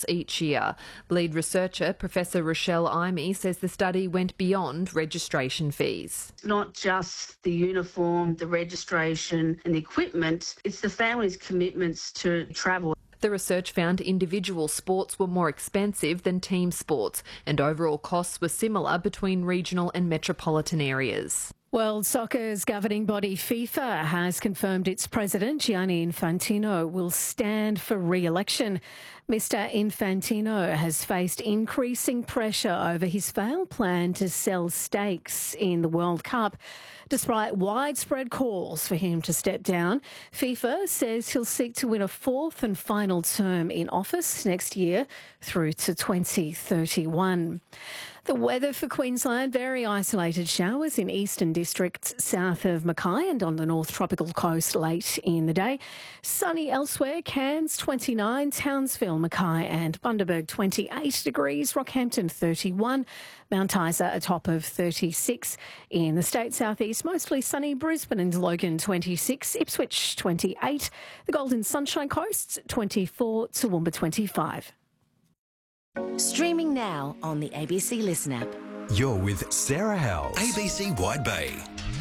costs each year. Lead researcher Professor Rochelle Imey says the study went beyond registration fees. It's not just the uniform, the registration and the equipment, it's the family's commitments to travel. The research found individual sports were more expensive than team sports, and overall costs were similar between regional and metropolitan areas. World Soccer's governing body FIFA has confirmed its president, Gianni Infantino, will stand for re-election. Mr Infantino has faced increasing pressure over his failed plan to sell stakes in the World Cup. Despite widespread calls for him to step down, FIFA says he'll seek to win a fourth and final term in office next year through to 2031. The weather for Queensland, very isolated showers in eastern districts south of Mackay and on the north tropical coast late in the day. Sunny elsewhere, Cairns 29, Townsville, Mackay and Bundaberg 28 degrees, Rockhampton 31, Mount Isa a top of 36. In the state southeast, mostly sunny, Brisbane and Logan 26, Ipswich 28, the Golden Sunshine Coast 24, Toowoomba 25. Streaming now on the ABC Listen app. You're with Sarah Howells. ABC Wide Bay.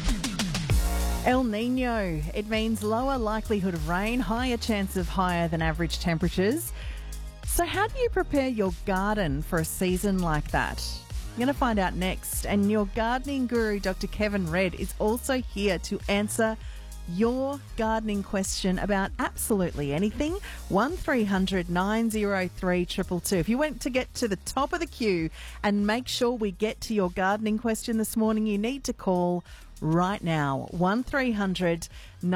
El Nino. It means lower likelihood of rain, higher chance of higher than average temperatures. So how do you prepare your garden for a season like that? You're going to find out next. And your gardening guru, Dr. Kevin Red, is also here to answer your gardening question about absolutely anything. 1300 903 222. If you want to get to the top of the queue and make sure we get to your gardening question this morning, you need to call right now. 1300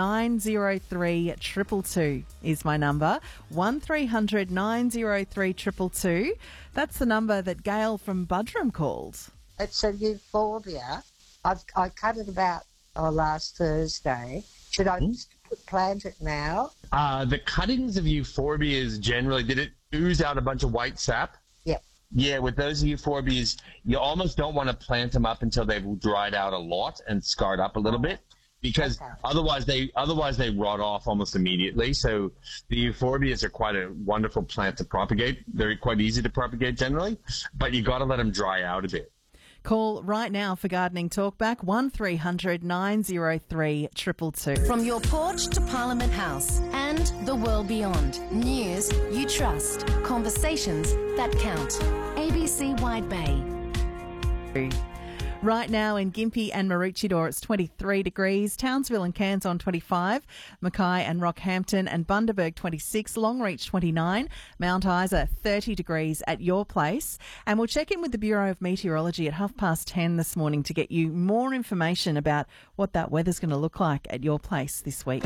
903 222 is my number. 1300 903 222. That's the number that Gail from Buderim called. It's a euphorbia. I cut it about last Thursday. Should I plant it now? The cuttings of euphorbias generally, did it ooze out a bunch of white sap? Yep. Yeah, with those euphorbias, you almost don't want to plant them up until they've dried out a lot and scarred up a little bit, because otherwise they rot off almost immediately. So the euphorbias are quite a wonderful plant to propagate. They're quite easy to propagate generally, but you got to let them dry out a bit. Call right now for Gardening Talkback, 1300 903 222. From your porch to Parliament House and the world beyond. News you trust. Conversations that count. ABC Wide Bay. Right now in Gympie and Maroochydore, it's 23 degrees. Townsville and Cairns on 25. Mackay and Rockhampton and Bundaberg 26. Longreach 29. Mount Isa 30 degrees at your place. And we'll check in with the Bureau of Meteorology at 10:30 this morning to get you more information about what that weather's going to look like at your place this week.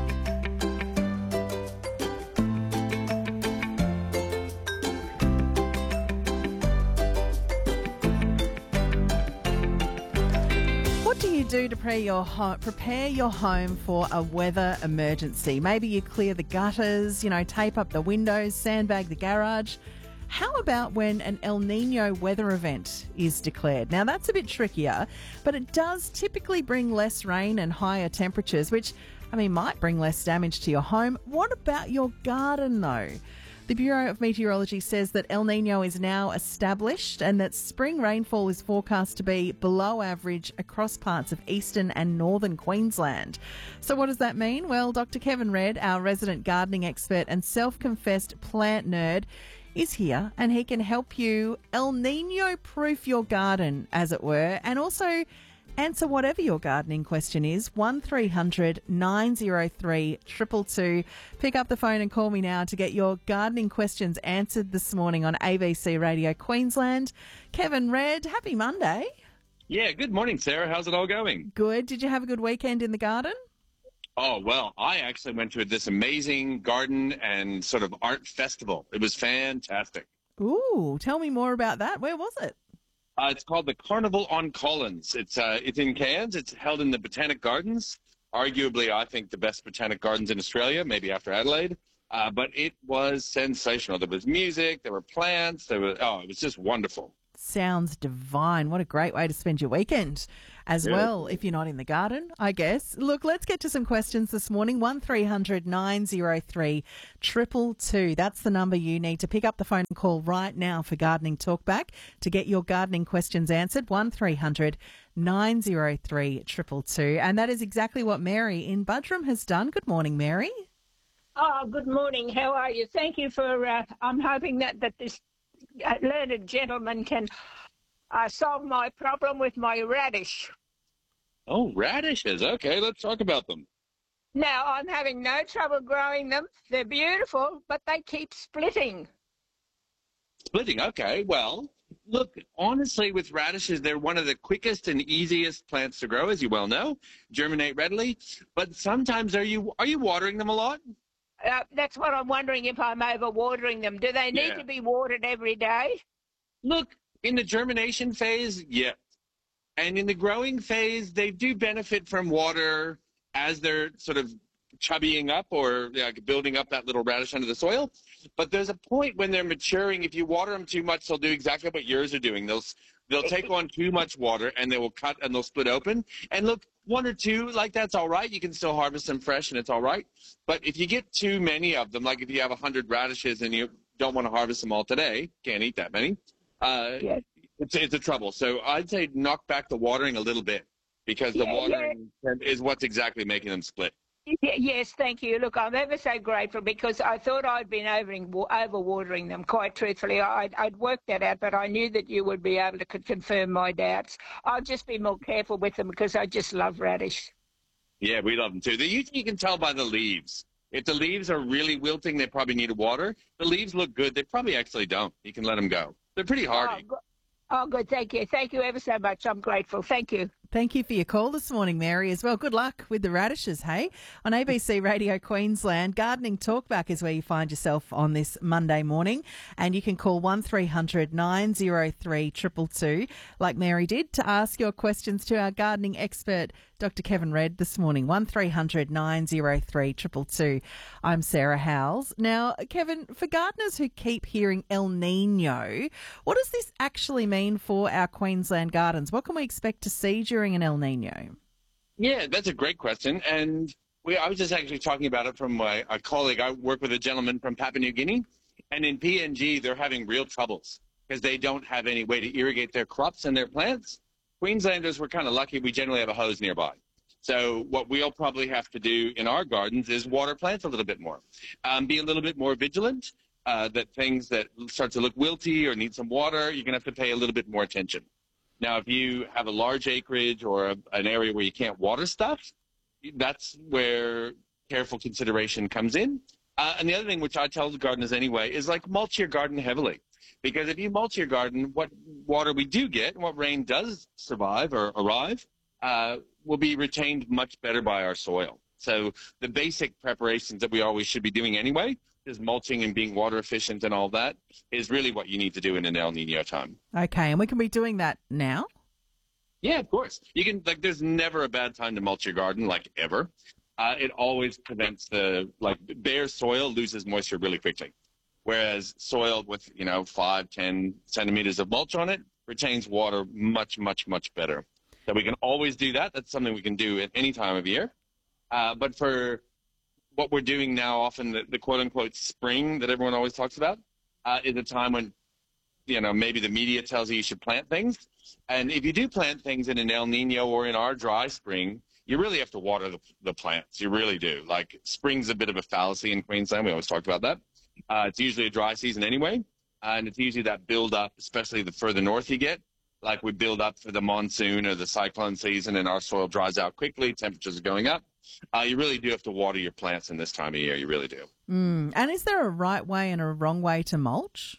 Do to prepare your home for a weather emergency. Maybe you clear the gutters, tape up the windows, sandbag the garage. How about when an El Nino weather event is declared? Now, that's a bit trickier, but it does typically bring less rain and higher temperatures, which, might bring less damage to your home. What about your garden, though? The Bureau of Meteorology says that El Nino is now established and that spring rainfall is forecast to be below average across parts of eastern and northern Queensland. So what does that mean? Well, Dr. Kevin Red, our resident gardening expert and self-confessed plant nerd, is here and he can help you El Nino-proof your garden, as it were, and also answer whatever your gardening question is. 1300 903 222. Pick up the phone and call me now to get your gardening questions answered this morning on ABC Radio Queensland. Kevin Red, happy Monday. Yeah, good morning, Sarah. How's it all going? Good. Did you have a good weekend in the garden? Oh, well, I actually went to this amazing garden and sort of art festival. It was fantastic. Ooh, tell me more about that. Where was it? It's called the Carnival on Collins. It's in Cairns. It's held in the Botanic Gardens. Arguably, I think, the best botanic gardens in Australia, maybe after Adelaide. But it was sensational. There was music, there were plants, it was just wonderful. sounds divine. What a great way to spend your weekend as well, if you're not in the garden, I guess. Look, let's get to some questions this morning. 1300 903 222. That's the number you need to pick up the phone and call right now for Gardening Talkback to get your gardening questions answered. 1300 903 222. And that is exactly what Mary in Buderim has done. Good morning, Mary. Oh, good morning. How are you? Thank you for, I'm hoping that this learned gentleman can solve my problem with my radish. Oh, radishes. Okay, let's talk about them. Now, I'm having no trouble growing them. They're beautiful, but they keep splitting. Splitting, okay. Well, look, honestly, with radishes, they're one of the quickest and easiest plants to grow, as you well know. Germinate readily. But sometimes, are you watering them a lot? That's what I'm wondering, if I'm over-watering them. Do they need to be watered every day? Look, in the germination phase, yeah. And in the growing phase, they do benefit from water as they're sort of chubbying up or building up that little radish under the soil. But there's a point when they're maturing. If you water them too much, they'll do exactly what yours are doing. They'll take on too much water, and they will cut and they'll split open. And look, one or two, like that's all right. You can still harvest them fresh, and it's all right. But if you get too many of them, like if you have 100 radishes and you don't want to harvest them all today, can't eat that many, it's a trouble. So I'd say knock back the watering a little bit, because the watering is what's exactly making them split. Yes, thank you. Look, I'm ever so grateful, because I thought I'd been over-watering them, quite truthfully. I'd worked that out, but I knew that you would be able to confirm my doubts. I'll just be more careful with them, because I just love radish. Yeah, we love them too. Usually you can tell by the leaves. If the leaves are really wilting, they probably need water. The leaves look good. They probably actually don't. You can let them go. They're pretty hardy. Oh, good. Thank you. Thank you ever so much. I'm grateful. Thank you. Thank you for your call this morning, Mary, as well. Good luck with the radishes, hey? On ABC Radio Queensland, Gardening Talkback is where you find yourself on this Monday morning. And you can call 1300 903 222, like Mary did, to ask your questions to our gardening expert, Dr. Kevin Redd, this morning. 1300 903 222. I'm Sarah Howells. Now, Kevin, for gardeners who keep hearing El Nino, what does this actually mean for our Queensland gardens? What can we expect to see during an El Nino? Yeah, that's a great question. And I was just actually talking about it from a colleague. I work with a gentleman from Papua New Guinea, and in PNG, they're having real troubles because they don't have any way to irrigate their crops and their plants. Queenslanders, we're kind of lucky. We generally have a hose nearby. So what we'll probably have to do in our gardens is water plants a little bit more, be a little bit more vigilant, that things that start to look wilty or need some water, you're going to have to pay a little bit more attention. Now, if you have a large acreage or an area where you can't water stuff, that's where careful consideration comes in. And the other thing, which I tell the gardeners anyway, is like mulch your garden heavily. Because if you mulch your garden, what water we do get, what rain does survive or arrive, will be retained much better by our soil. So the basic preparations that we always should be doing anyway, is mulching and being water efficient and all that, is really what you need to do in an El Nino time. Okay, and we can be doing that now? Yeah, of course. You can, there's never a bad time to mulch your garden, ever. It always prevents bare soil loses moisture really quickly. Whereas soil with, 5-10 centimeters of mulch on it retains water much, much, much better. So we can always do that. That's something we can do at any time of year. But for what we're doing now, often the quote-unquote spring that everyone always talks about, is a time when, maybe the media tells you should plant things. And if you do plant things in an El Nino or in our dry spring, you really have to water the plants. You really do. Spring's a bit of a fallacy in Queensland. We always talk about that. It's usually a dry season anyway, and it's usually that build-up, especially the further north you get. We build up for the monsoon or the cyclone season, and our soil dries out quickly. Temperatures are going up. You really do have to water your plants in this time of year. You really do. And is there a right way and a wrong way to mulch?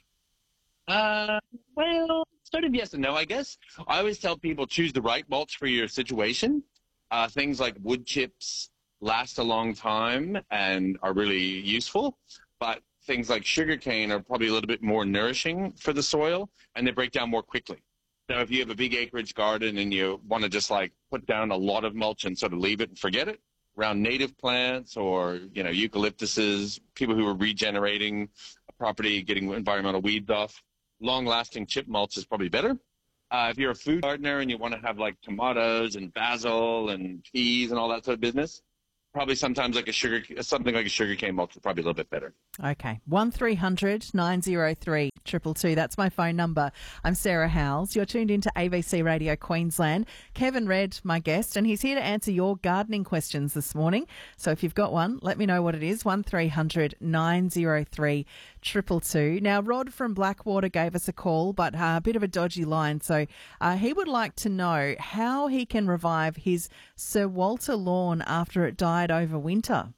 Well, sort of yes and no, I guess. I always tell people choose the right mulch for your situation. Things like wood chips last a long time and are really useful, but things like sugarcane are probably a little bit more nourishing for the soil, and they break down more quickly. So if you have a big acreage garden and you want to just put down a lot of mulch and sort of leave it and forget it, around native plants or, eucalyptuses, people who are regenerating a property, getting environmental weeds off, long-lasting chip mulch is probably better. If you're a food gardener and you want to have like tomatoes and basil and peas and all that sort of business, probably sometimes something like a sugarcane mulch is probably a little bit better. Okay. 1300 903 222. That's my phone number. I'm Sarah Howells. You're tuned into ABC Radio Queensland. Kevin Redd, my guest, and he's here to answer your gardening questions this morning. So if you've got one, let me know what it is. 1300 903 222. Now, Rod from Blackwater gave us a call, but a bit of a dodgy line. So he would like to know how he can revive his Sir Walter lawn after it died over winter.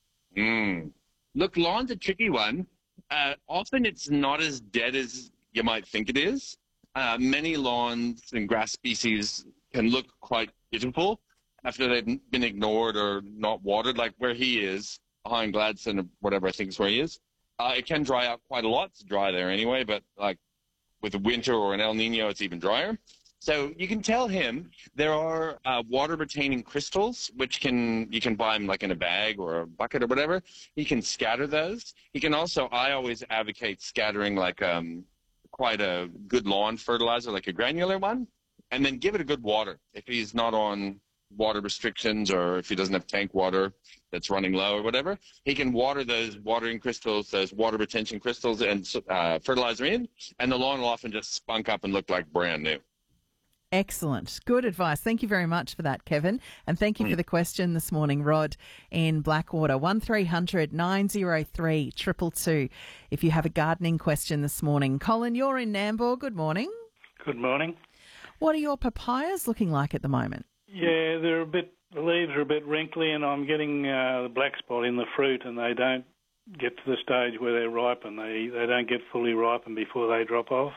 Look, lawn's a tricky one. Often it's not as dead as you might think it is. Many lawns and grass species can look quite beautiful after they've been ignored or not watered, like where he is, behind Gladstone or whatever I think is where he is. It can dry out quite a lot. It's dry there anyway, but like with a winter or an El Nino, it's even drier. So you can tell him there are water-retaining crystals, which you can buy them like in a bag or a bucket or whatever. He can scatter those. He can also, I always advocate scattering like quite a good lawn fertilizer, like a granular one, and then give it a good water. If he's not on water restrictions or if he doesn't have tank water that's running low or whatever, he can water those watering crystals, those water retention crystals and fertilizer in, and the lawn will often just spunk up and look like brand new. Excellent. Good advice. Thank you very much for that, Kevin. And thank you for the question this morning, Rod in Blackwater. 1300 903 222 if you have a gardening question this morning. Colin, you're in Nambour. Good morning. Good morning. What are your papayas looking like at the moment? Yeah, the leaves are a bit wrinkly, and I'm getting the black spot in the fruit, and they don't get to the stage where they ripen. They don't get fully ripened before they drop off.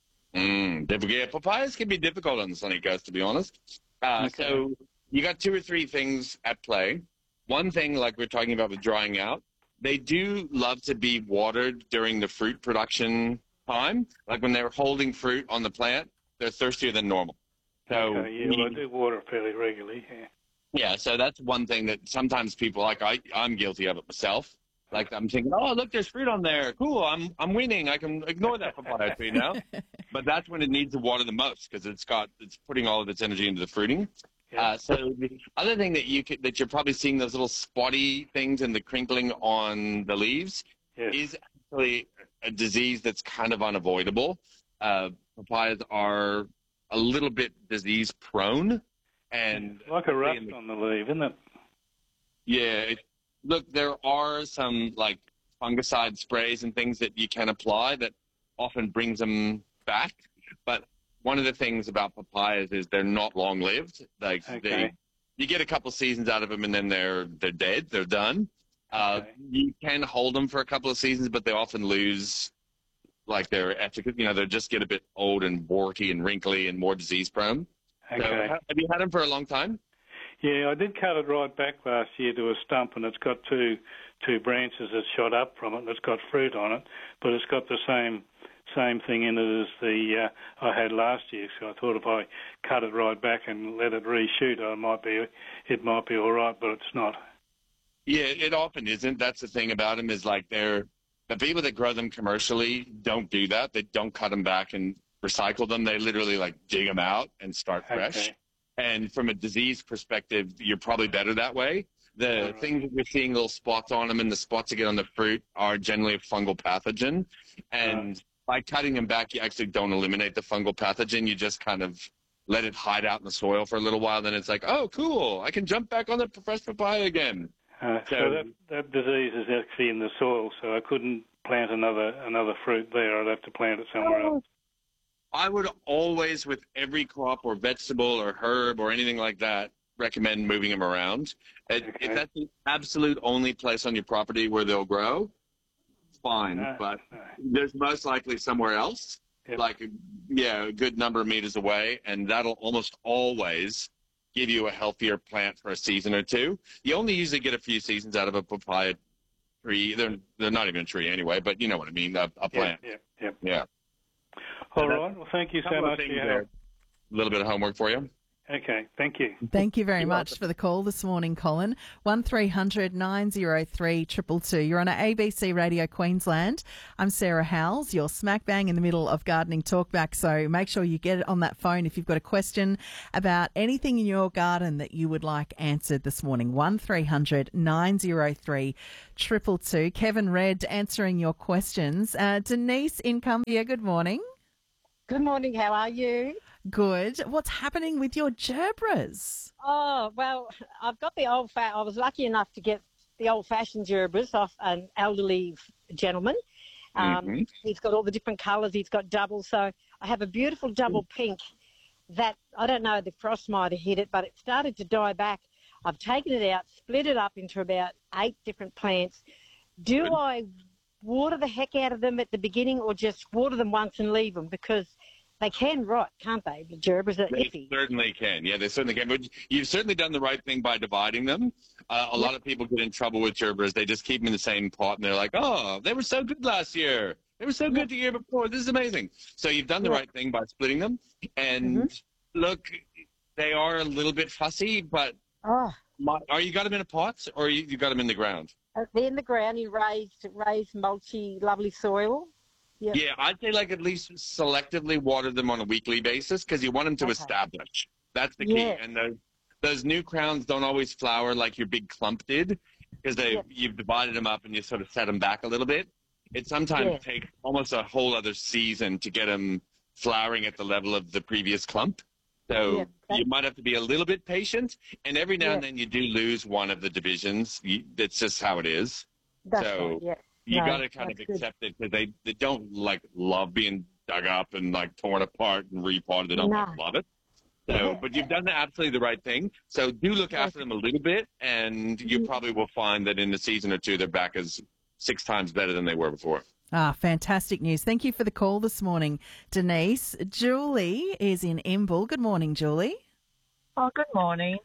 Yeah, papayas can be difficult on the sunny coast, to be honest. So you got two or three things at play. One thing, like we're talking about with drying out, they do love to be watered during the fruit production time. Like when they're holding fruit on the plant, they're thirstier than normal. So I do water fairly regularly. Yeah, so that's one thing that sometimes people, like I'm guilty of it myself. Like I'm thinking, oh, look, there's fruit on there. Cool, I'm winning. I can ignore that papaya tree now. But that's when it needs to water the most because it's putting all of its energy into the fruiting. Yeah. So the other thing that you're probably seeing those little spotty things and the crinkling on the leaves is actually a disease that's kind of unavoidable. Papayas are a little bit disease prone, and like a rust on the leaf, isn't it? Yeah. Look, there are some like fungicide sprays and things that you can apply that often brings them back. But one of the things about papayas is they're not long-lived. Like you get a couple seasons out of them and then they're dead. They're done. You can hold them for a couple of seasons, but they often lose like their efficacy. They just get a bit old and borky and wrinkly and more disease-prone. So, have you had them for a long time? Yeah, I did cut it right back last year to a stump, and it's got two branches that shot up from it, and it's got fruit on it, but it's got the same thing in it as the I had last year. So I thought if I cut it right back and let it reshoot, it might be all right, but it's not. Yeah, it often isn't. That's the thing about them is like the people that grow them commercially don't do that. They don't cut them back and recycle them. They literally like dig them out and start fresh. And from a disease perspective, you're probably better that way. The things that you're seeing little spots on them and the spots that get on the fruit are generally a fungal pathogen. And by cutting them back, you actually don't eliminate the fungal pathogen. You just kind of let it hide out in the soil for a little while. Then it's like, oh, cool, I can jump back on the fresh papaya again. So that disease is actually in the soil, so I couldn't plant another fruit there. I'd have to plant it somewhere else. I would always, with every crop or vegetable or herb or anything like that, recommend moving them around. If that's the absolute only place on your property where they'll grow, fine. But there's most likely somewhere else, like a good number of meters away, and that'll almost always give you a healthier plant for a season or two. You only usually get a few seasons out of a papaya tree. They're not even a tree anyway, but you know what I mean, a plant. Yeah. All right. Well, thank you so much for your help. A little bit of homework for you. Okay, thank you. Thank you very much for the call this morning, Colin. 1300 903 222. You're on ABC Radio Queensland. I'm Sarah Howells. You're smack bang in the middle of gardening talkback, so make sure you get it on that phone if you've got a question about anything in your garden that you would like answered this morning. 1300 903 222. Kevin Red answering your questions. Denise in Cumbria, good morning. Good morning, how are you? Good. What's happening with your gerbras? Oh, well, I've got I was lucky enough to get the old-fashioned gerbras off an elderly gentleman. He's got all the different colours. He's got double. So I have a beautiful double pink that, I don't know, the frost might have hit it, but it started to die back. I've taken it out, split it up into about 8 different plants. Do I water the heck out of them at the beginning or just water them once and leave them? Because they can rot, can't they? The gerbers are iffy. They certainly can. Yeah, they certainly can. But you've certainly done the right thing by dividing them. A lot of people get in trouble with gerbers. They just keep them in the same pot, and they're like, oh, they were so good last year. They were so good the year before. This is amazing. So you've done the right thing by splitting them. And look, they are a little bit fussy, but are you got them in a pot or you got them in the ground? They're in the ground in raised mulchy, lovely soil. Yep. Yeah, I'd say like at least selectively water them on a weekly basis because you want them to establish. That's the key. And those new crowns don't always flower like your big clump did because you've divided them up and you sort of set them back a little bit. It sometimes takes almost a whole other season to get them flowering at the level of the previous clump. So you might have to be a little bit patient. And every now and then you do lose one of the divisions. That's just how it is. You got to kind of accept it because they don't love being dug up and torn apart and repotted. They don't love it. So, but you've done absolutely the right thing. So do look after them a little bit, and you probably will find that in a season or two they're back as 6 times better than they were before. Fantastic news. Thank you for the call this morning, Denise. Julie is in Imbil. Good morning, Julie. Oh, good morning.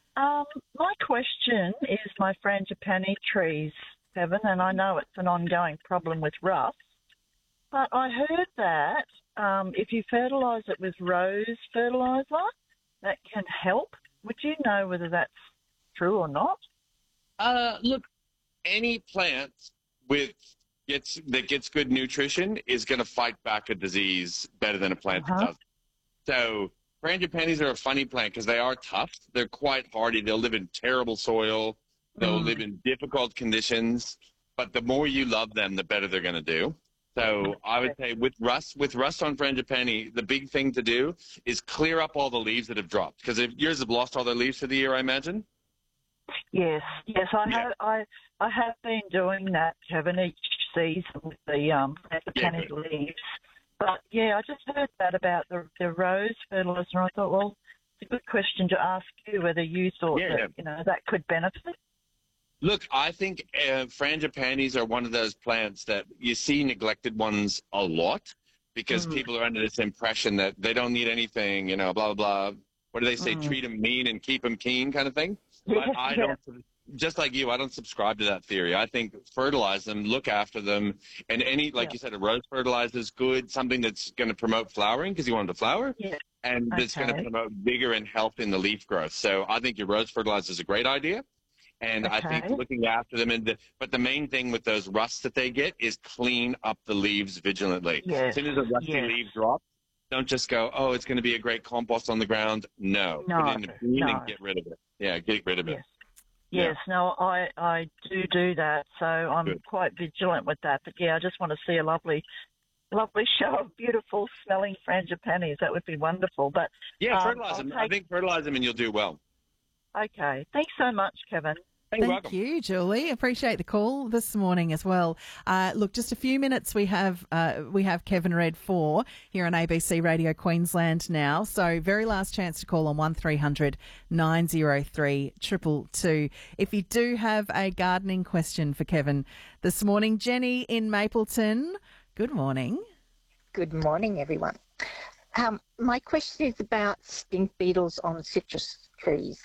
My question is my frangipani trees, Kevin, and I know it's an ongoing problem with rust, but I heard that if you fertilise it with rose fertiliser, that can help. Would you know whether that's true or not? Look, any plant that gets good nutrition is going to fight back a disease better than a plant that doesn't. So frangipanis are a funny plant because they are tough. They're quite hardy. They'll live in terrible soil. They'll live in difficult conditions, but the more you love them, the better they're going to do. So I would say with rust on frangipani, the big thing to do is clear up all the leaves that have dropped. Because yours have lost all their leaves for the year, I imagine? Yes, I have been doing that, Kevin, each season with the frangipani leaves. But, I just heard that about the rose fertiliser, and I thought, well, it's a good question to ask you whether you thought that, that could benefit. Look, I think frangipanis are one of those plants that you see neglected ones a lot because people are under this impression that they don't need anything, blah, blah, blah. What do they say? Treat them mean and keep them keen kind of thing. But I don't, just like you, I don't subscribe to that theory. I think fertilize them, look after them, and like you said, a rose fertilizer is good, something that's going to promote flowering because you want them to flower, and that's going to promote vigor and health in the leaf growth. So I think your rose fertilizer is a great idea. And I think looking after them, but the main thing with those rusts that they get is clean up the leaves vigilantly. As soon as a rusty leaf drops, don't just go, oh, it's going to be a great compost on the ground. No. Put it in the bin and get rid of it. Yeah, get rid of it. Yes, no, I do that, so I'm quite vigilant with that. But, I just want to see a lovely show of beautiful smelling frangipanis. That would be wonderful. But fertilize them. I think fertilize them and you'll do well. Okay. Thanks so much, Kevin. Thank you, Julie. Appreciate the call this morning as well. Look, just a few minutes. We have Kevin Red 4 here on ABC Radio Queensland now. So very last chance to call on 1300 903 222. If you do have a gardening question for Kevin this morning, Jenny in Mapleton. Good morning. Good morning, everyone. My question is about stink beetles on citrus trees.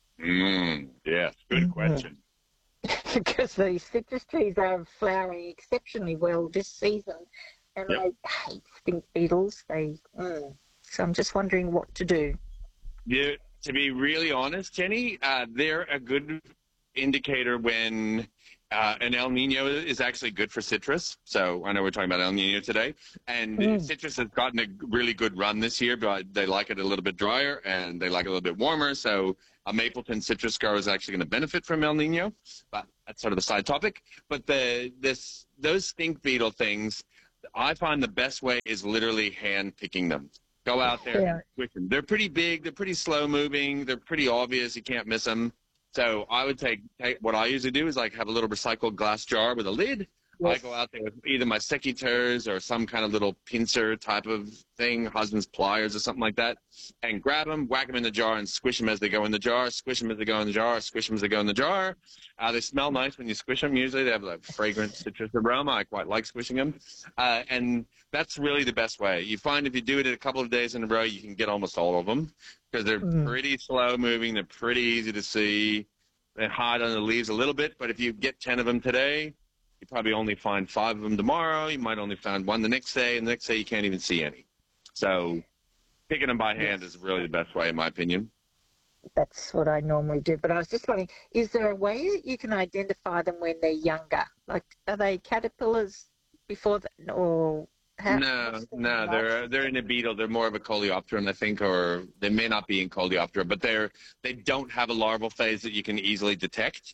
Yes, good question. Because the citrus trees are flowering exceptionally well this season, and I hate stink beetles. So I'm just wondering what to do. Yeah, To be really honest, Jenny, they're a good indicator when an El Nino is actually good for citrus. So I know we're talking about El Nino today. And citrus has gotten a really good run this year, but they like it a little bit drier and they like it a little bit warmer. So a Mapleton citrus grower is actually going to benefit from El Nino. But that's sort of a side topic. But those stink beetle things, I find the best way is literally hand picking them. Go out there and squish them. They're pretty big. They're pretty slow moving. They're pretty obvious. You can't miss them. So I would take what I usually do is like have a little recycled glass jar with a lid. Yes. I go out there with either my secateurs or some kind of little pincer type of thing, husband's pliers or something like that, and grab them, whack them in the jar, and squish them as they go in the jar, squish them as they go in the jar, squish them as they go in the jar. They smell nice when you squish them. Usually they have a fragrant citrus aroma. I quite like squishing them. And that's really the best way. You find if you do it a couple of days in a row, you can get almost all of them because they're pretty slow moving. They're pretty easy to see. They hide on the leaves a little bit, but if you get 10 of them today, you probably only find 5 of them tomorrow. You might only find 1 the next day, and the next day you can't even see any. So picking them by hand is really the best way, in my opinion. That's what I normally do. But I was just wondering, is there a way that you can identify them when they're younger? Like, are they caterpillars before that, or how? No, they're in a beetle. They're more of a coleopteran, I think, or they may not be in coleoptera, but they don't have a larval phase that you can easily detect.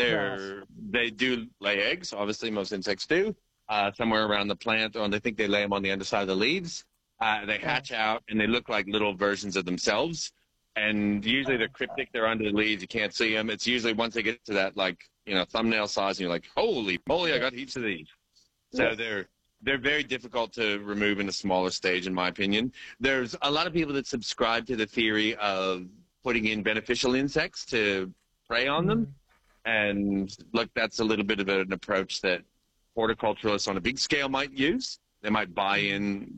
They do lay eggs. Obviously, most insects do. Somewhere around the plant, or I think they lay them on the underside of the leaves. They hatch out, and they look like little versions of themselves. And usually they're cryptic. They're under the leaves. You can't see them. It's usually once they get to that, thumbnail size, and you're like, holy moly, I got heaps of these. So they're very difficult to remove in a smaller stage, in my opinion. There's a lot of people that subscribe to the theory of putting in beneficial insects to prey on them. And look, that's a little bit of an approach that horticulturalists on a big scale might use. They might buy in,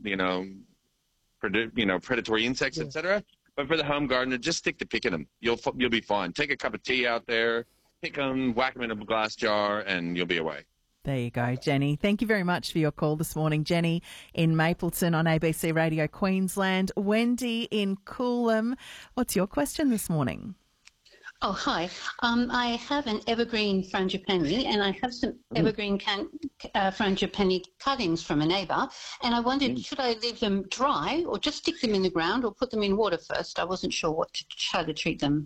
predatory insects, etc. But for the home gardener, just stick to picking them. You'll be fine. Take a cup of tea out there, pick them, whack them in a glass jar, and you'll be away. There you go, Jenny. Thank you very much for your call this morning. Jenny in Mapleton on ABC Radio Queensland. Wendy in Coolum. What's your question this morning? Oh, hi. I have an evergreen frangipani, and I have some evergreen frangipani cuttings from a neighbour, and I wondered, should I leave them dry or just stick them in the ground or put them in water first? I wasn't sure how to treat them.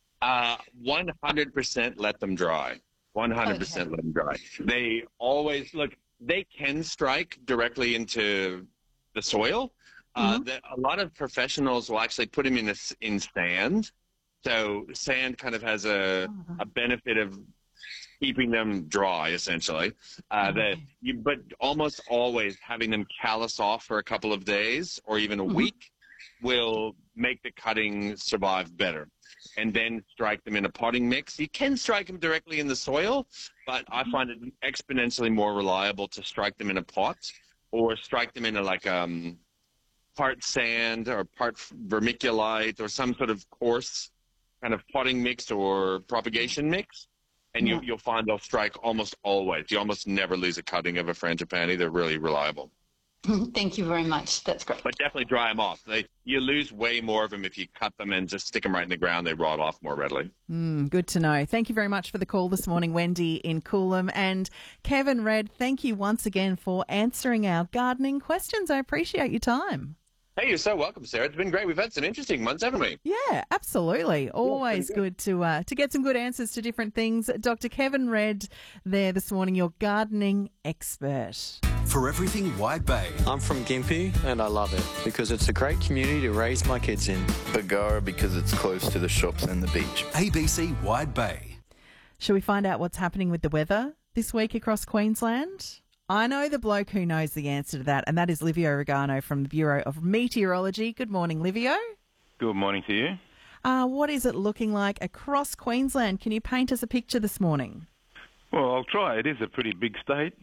100% let them dry. 100% let them dry. They always, they can strike directly into the soil. A lot of professionals will actually put them in sand. So sand kind of has a benefit of keeping them dry, essentially. But almost always having them callus off for a couple of days or even a week will make the cutting survive better. And then strike them in a potting mix. You can strike them directly in the soil, but I find it exponentially more reliable to strike them in a pot or strike them in a part sand or part vermiculite or some sort of coarse kind of potting mix or propagation mix, and you'll find they'll strike almost always. You almost never lose a cutting of a frangipani. They're really reliable. Thank you very much. That's great. But definitely dry them off. You lose way more of them if you cut them and just stick them right in the ground. They rot off more readily. Good to know. Thank you very much for the call this morning, Wendy in Coolum. And Kevin Red, thank you once again for answering our gardening questions. I appreciate your time. Hey, you're so welcome, Sarah. It's been great. We've had some interesting months, haven't we? Yeah, absolutely. Always good to get some good answers to different things. Dr. Kevin Red there this morning, your gardening expert. For everything Wide Bay. I'm from Gympie and I love it because it's a great community to raise my kids in. Bargara because it's close to the shops and the beach. ABC Wide Bay. Shall we find out what's happening with the weather this week across Queensland? I know the bloke who knows the answer to that, and that is Livio Regano from the Bureau of Meteorology. Good morning, Livio. Good morning to you. What is it looking like across Queensland? Can you paint us a picture this morning? Well, I'll try. It is a pretty big state.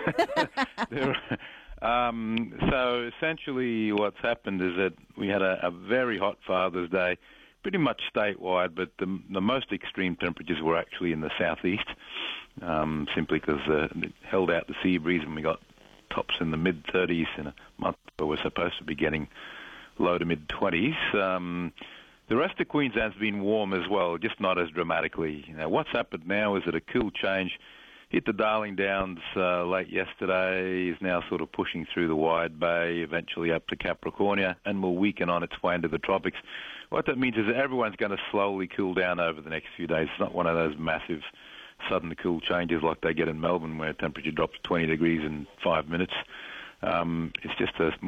So essentially what's happened is that we had a very hot Father's Day, pretty much statewide, but the most extreme temperatures were actually in the southeast. Simply because it held out the sea breeze and we got tops in the mid-30s in a month where we're supposed to be getting low to mid-20s. The rest of Queensland's been warm as well, just not as dramatically. What's happened now is that a cool change hit the Darling Downs late yesterday, is now sort of pushing through the Wide Bay, eventually up to Capricornia, and will weaken on its way into the tropics. What that means is that everyone's going to slowly cool down over the next few days. It's not one of those massive sudden cool changes like they get in Melbourne, where temperature drops 20 degrees in 5 minutes. It's just a